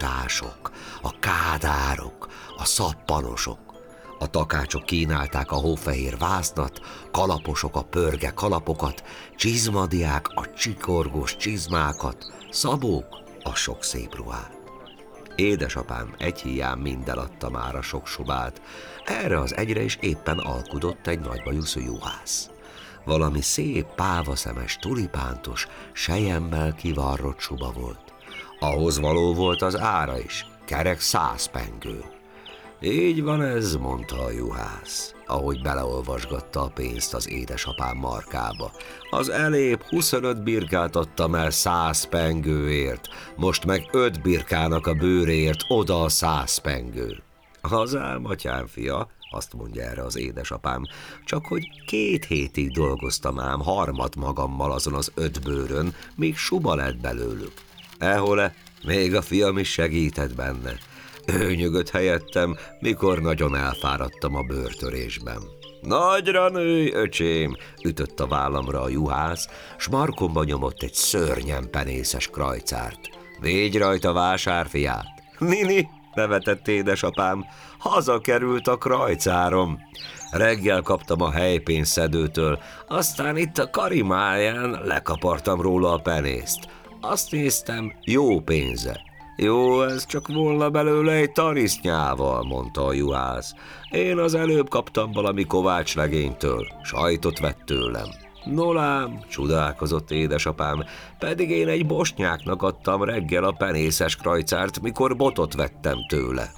munkások, a kádárok, a szappanosok. A takácsok kínálták a hófehér vásznat, kalaposok a pörge kalapokat, csizmadiák a csikorgós csizmákat, szabók a sok szép ruhát. Édesapám egy híján mind eladta már a sok subát, erre az egyre is éppen alkudott egy nagybajuszú juhász. Valami szép, pávaszemes, tulipántos, selyemmel kivarrott suba volt. Ahhoz való volt az ára is, kerek 100 pengő. Így van ez, mondta a juhász, ahogy beleolvasgatta a pénzt az édesapám markába. Az elébb 25 birkát adtam el 100 pengőért, most meg 5 birkának a bőréért oda a 100 pengő. Az álmatyám, fia, azt mondja erre az édesapám, csak hogy 2 hétig dolgoztam ám harmad magammal azon az 5 bőrön, míg suba lett belőlük. Ehole, még a fiam is segített benne. Ő nyögött helyettem, mikor nagyon elfáradtam a bőrtörésben. Nagyra nőj, öcsém, ütött a vállamra a juhász, s markomba nyomott egy szörnyen penészes krajcárt. Védj rajta vásárfiát! Nini, nevetett édesapám, hazakerült a krajcárom. Reggel kaptam a helypénzszedőtől, aztán itt a karimáján lekapartam róla a penészt. Azt néztem, jó pénze. Jó, ez csak volna belőle egy tarisznyával, mondta a juhász. Én az előbb kaptam valami kovácslegénytől, sajtot vett tőlem. Nolám, csodálkozott édesapám, pedig én egy bosnyáknak adtam reggel a penészes krajcárt, mikor botot vettem tőle.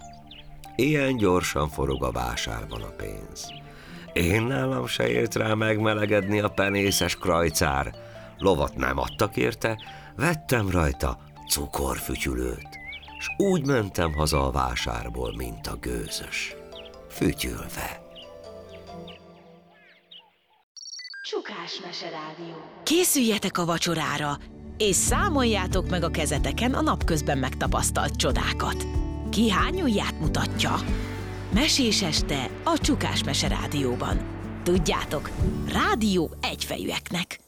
Ilyen gyorsan forog a vásárban a pénz. Én nálam se ért rá megmelegedni a penészes krajcár. Lovat nem adtak érte, vettem rajta cukorfütyülőt, s úgy mentem haza a vásárból, mint a gőzös, fütyülve. Csukás Meserádió. Készüljetek a vacsorára, és számoljátok meg a kezeteken a napközben megtapasztalt csodákat. Ki hány ujját mutatja? Mesés este a Csukás Meserádióban. Tudjátok, rádió egyfejűeknek.